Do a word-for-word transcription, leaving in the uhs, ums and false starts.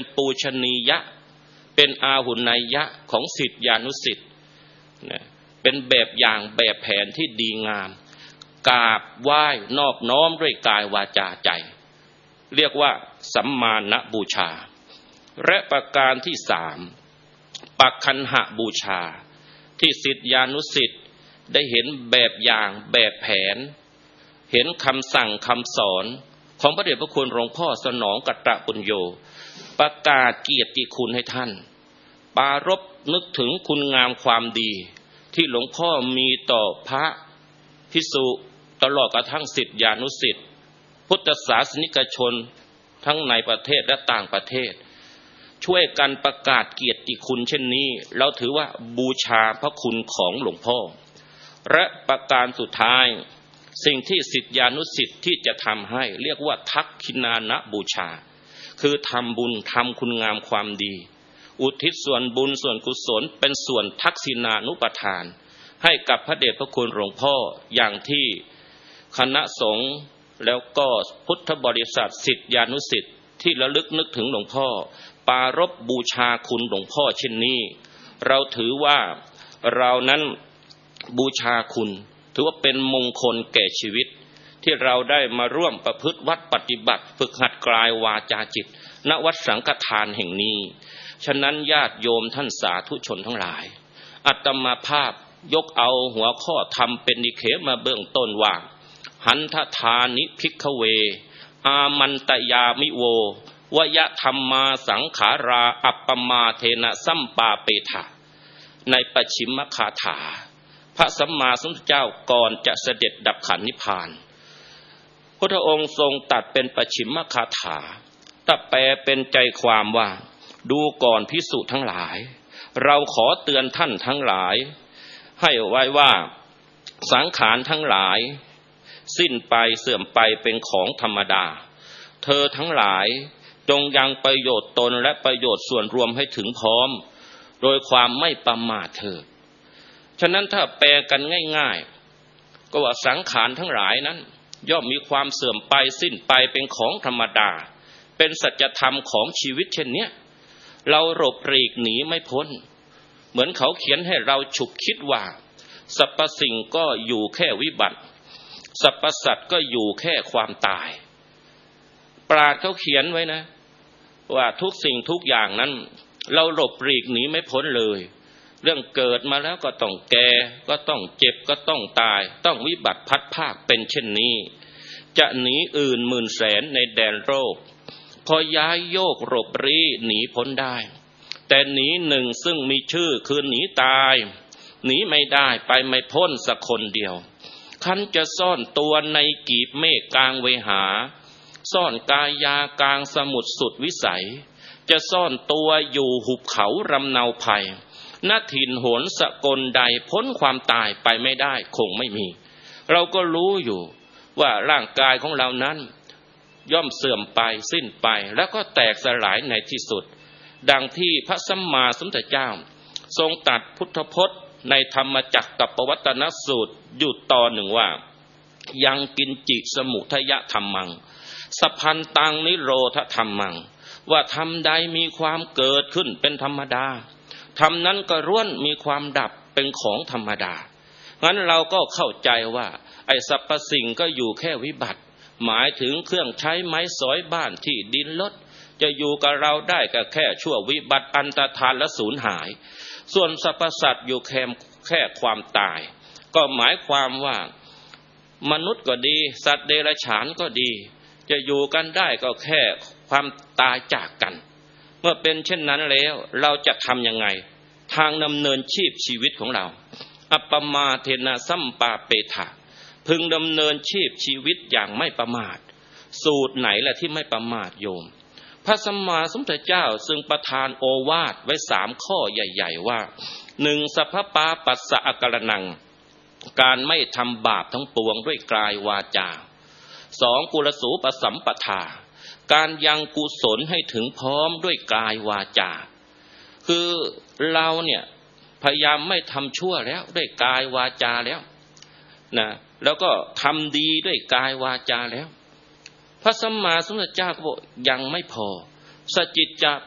ปูชนียะเป็นอาหุนยะของศิษยานุศิษย์นะเป็นแบบอย่างแบบแผนที่ดีงามกราบไหว้นอบน้อมด้วยกายวาจาใจเรียกว่าสัมมาณบูชาและประการที่สามปักขันหบูชาที่ศิษยานุศิษย์ได้เห็นแบบอย่างแบบแผนเห็นคำสั่งคำสอนของพระเดชพระคุณหลวงพ่อสนองกัตตปุญโญประกาศเกียรติคุณให้ท่านปรารภนึกถึงคุณงามความดีที่หลวงพ่อมีต่อพระภิกษุตลอดกระทั่งศิษยานุศิษย์พุทธศาสนิกชนทั้งในประเทศและต่างประเทศช่วยกันประกาศเกียรติคุณเช่นนี้เราถือว่าบูชาพระคุณของหลวงพ่อและประการสุดท้ายสิ่งที่ศิษยานุศิษย์ที่จะทำให้เรียกว่าทักขิณานบูชาคือทำบุญทำคุณงามความดีอุทิศส่วนบุญส่วนกุศลเป็นส่วนทักษิณานุปทานให้กับพระเดชพระคุณหลวงพ่ออย่างที่คณะสงฆ์แล้วก็พุทธบริษัทศิษยานุศิษย์ที่ระลึกนึกถึงหลวงพ่อปรารภบูชาคุณหลวงพ่อเช่นนี้เราถือว่าเรานั้นบูชาคุณถือว่าเป็นมงคลแก่ชีวิตที่เราได้มาร่วมประพฤติวัดปฏิบัติฝึกหัดกายวาจาจิตณวัดสังฆทานแห่งนี้ฉะนั้นญาติโยมท่านสาธุชนทั้งหลายอาตมาภาพยกเอาหัวข้อธรรมเป็นนิเคมาเบื้องต้นว่าหันทธานิภิกขเวอามันตยามิโววยธรรมาสังขาราอัปปมาเทนะสัมปาเปทะในปัจฉิมคาถาพระสัมมาสัมพุทธเจ้าก่อนจะเสด็จดับขันธ์นิพพานพุทธองค์ทรงตรัสเป็นปัจฉิมคาถาแต่แปลเป็นใจความว่าดูก่อนภิกษุทั้งหลายเราขอเตือนท่านทั้งหลายให้ไว้ว่าสังขารทั้งหลายสิ้นไปเสื่อมไปเป็นของธรรมดาเธอทั้งหลายจงยังประโยชน์ตนและประโยชน์ส่วนรวมให้ถึงพร้อมโดยความไม่ประมาทเถิดฉะนั้นถ้าแปลกันง่ายๆก็ว่าสังขารทั้งหลายนั้นย่อมมีความเสื่อมไปสิ้นไปเป็นของธรรมดาเป็นสัจธรรมของชีวิตเช่นนี้เราหลบหลีกหนีไม่พ้นเหมือนเขาเขียนให้เราฉุกคิดว่าสรรพสิ่งก็อยู่แค่วิบัติสรรพสัตว์ก็อยู่แค่ความตายปราชญ์เขาเขียนไว้นะว่าทุกสิ่งทุกอย่างนั้นเราหลบหลีกหนีไม่พ้นเลยเรื่องเกิดมาแล้วก็ต้องแก่ก็ต้องเจ็บก็ต้องตายต้องวิบัติพัดภาคเป็นเช่นนี้จะหนีอื่นหมื่นแสนในแดนโลกพอย้ายโยกหลบรีหนีพ้นได้แต่หนีหนึ่งซึ่งมีชื่อคือหนีตายหนีไม่ได้ไปไม่พ้นสักคนเดียวคันจะซ่อนตัวในกีบเมฆกลางเวหาซ่อนกายากลางสมุทรสุดวิสัยจะซ่อนตัวอยู่หุบเขารำเนาภัยณถิ่นโหนสกลใดพ้นความตายไปไม่ได้คงไม่มีเราก็รู้อยู่ว่าร่างกายของเรานั้นย่อมเสื่อมไปสิ้นไปแล้วก็แตกสลายในที่สุดดังที่พระสัมมาสัมพุทธเจ้าทรงตรัสพุทธพจน์ในธรรมจักรกัปปวัตตนสูตรอยู่ตอนหนึ่งว่ายังกินจิสมุทยธรรมังสพันตังนิโรธธรรมังว่าธรรมใดมีความเกิดขึ้นเป็นธรรมดาธรรมนั้นก็ล้วนมีความดับเป็นของธรรมดางั้นเราก็เข้าใจว่าไอ้สรรพสิ่งก็อยู่แค่วิบัติหมายถึงเครื่องใช้ไม้สอยบ้านที่ดินรถจะอยู่กับเราได้ก็แค่ชั่ววิบัติอันตรธานและสูญหายส่วนสรรพสัตว์อยู่แค่แค่ความตายก็หมายความว่ามนุษย์ก็ดีสัตว์เดรัจฉานก็ดีจะอยู่กันได้ก็แค่ความตายจากกันเมื่อเป็นเช่นนั้นแล้วเราจะทำยังไงทางดำเนินชีพชีวิตของเราอัปปมาเทนะสัมปาเปทะพึงดำเนินชีพชีวิตอย่างไม่ประมาทสูตรไหนแหละที่ไม่ประมาทโยมพระสัมมาสัมพุทธเจ้าซึ่งประทานโอวาทไว้สามข้อใหญ่ๆว่าหนึ่งสัพพปาปัสสะอการนังการไม่ทำบาปทั้งปวงด้วยกายวาจาสองกุลสูปสัมปทาการยังกุศลให้ถึงพร้อมด้วยกายวาจาคือเราเนี่ยพยายามไม่ทำชั่วแล้วด้วยกายวาจาแล้วนะแล้วก็ทำดีด้วยกายวาจาแล้วพระสัมมาสัมพุทธเจ้าก็บอกยังไม่พอสจิจจะ